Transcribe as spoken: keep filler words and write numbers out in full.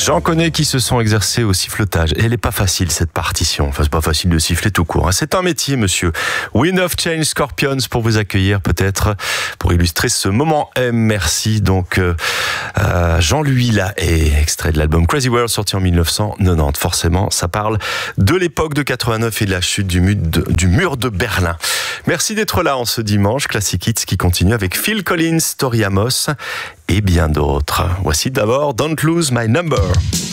J'en connais qui se sont exercés au siffletage. Et elle n'est pas facile, cette partition. Enfin, c'est pas facile de siffler tout court. C'est un métier, monsieur. Wind of Change Scorpions pour vous accueillir, peut-être, pour illustrer ce moment M. Merci. Donc, euh, Jean-Louis Lahaye, extrait de l'album Crazy World, sorti en dix-neuf cent quatre-vingt-dix. Forcément, ça parle de l'époque de quatre-vingt-neuf et de la chute du mur de, du mur de Berlin. Merci d'être là en ce dimanche. Classic Hits qui continue avec Phil Collins, Tori Amos et bien d'autres. Voici d'abord Don't Lose My Number.